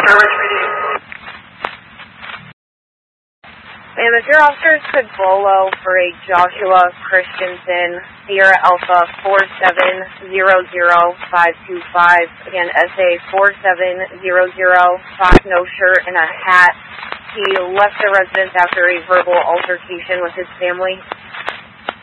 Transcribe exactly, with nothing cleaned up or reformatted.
Amateur officers could bolo for a Joshua Christensen, Sierra Alpha four seven zero zero five two five. Again, S A four seven zero zero five, no shirt and a hat. He left the residence after a verbal altercation with his family.